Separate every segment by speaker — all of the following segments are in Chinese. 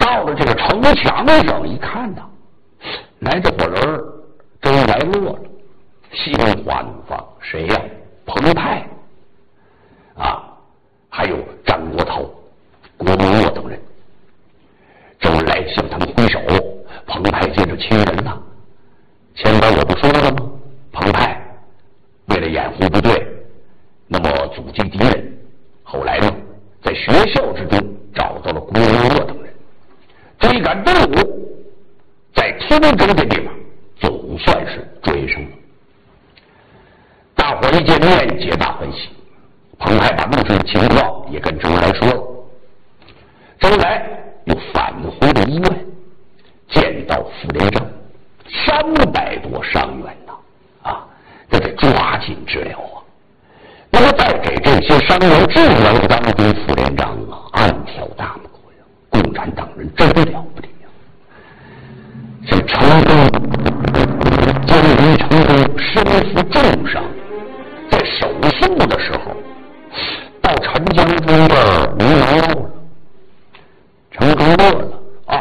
Speaker 1: 到了这个城墙上一看呐，来这伙人都来乐了，心花怒放。谁呀？彭泰啊，还有张国焘、郭沫若等人，周恩来向他们挥手。彭泰接着亲人了。前边我不说了吗？彭泰为了掩护部队，那么阻击敌人，后来呢，在学校之中找到了郭沫若等人，追赶队伍在汀州这地方总算是追上了。大伙一见面，皆大欢喜。彭泰把路上的情况也跟周恩来说了。周恩来又返回了医院，见到傅连璋，300多伤员呐，这得抓紧治疗啊。那么在给这些伤员治疗当中，傅连璋暗挑大拇哥呀，共产党人真了不得呀！这成功将领成功身负重伤，在手术的时候到陈将军这儿没拿药了。成功乐了，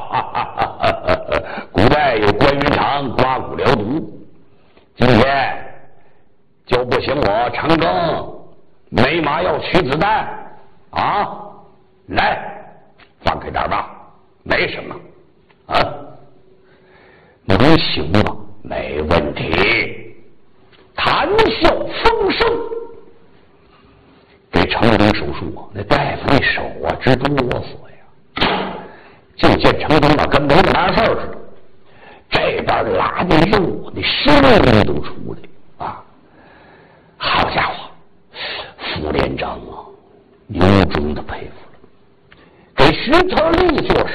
Speaker 1: 古代有关云长刮骨疗毒，今天就不行我成功没麻药取子弹啊！来，放开点吧，没什么啊，能行吗？没问题。谈笑风生，给成功手术啊，那大夫那手直哆嗦呀，就见成功跟没拿事似的，这边拉的肉，那声音都出来啊！好家伙，傅连璋由衷的佩服了，给徐特立做